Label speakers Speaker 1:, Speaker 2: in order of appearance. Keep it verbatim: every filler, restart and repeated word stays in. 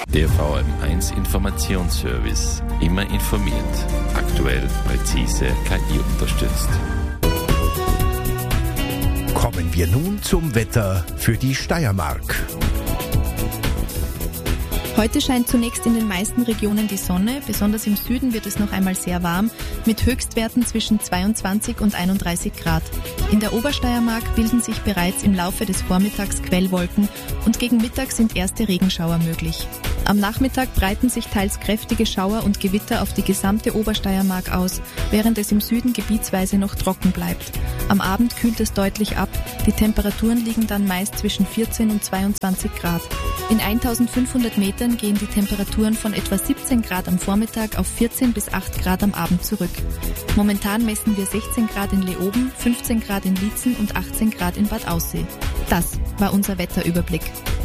Speaker 1: Der V M eins Informationsservice. Immer informiert. Aktuell, präzise, K I unterstützt.
Speaker 2: Kommen wir nun zum Wetter für die Steiermark.
Speaker 3: Heute scheint zunächst in den meisten Regionen die Sonne. Besonders im Süden wird es noch einmal sehr warm, mit Höchstwerten zwischen zweiundzwanzig und einunddreißig Grad. In der Obersteiermark bilden sich bereits im Laufe des Vormittags Quellwolken und gegen Mittag sind erste Regenschauer möglich. Am Nachmittag breiten sich teils kräftige Schauer und Gewitter auf die gesamte Obersteiermark aus, während es im Süden gebietsweise noch trocken bleibt. Am Abend kühlt es deutlich ab. Die Temperaturen liegen dann meist zwischen vierzehn und zweiundzwanzig Grad. In eintausendfünfhundert Metern gehen die Temperaturen von etwa siebzehn Grad am Vormittag auf vierzehn bis acht Grad am Abend zurück. Momentan messen wir sechzehn Grad in Leoben, fünfzehn Grad in Liezen und achtzehn Grad in Bad Aussee. Das war unser Wetterüberblick.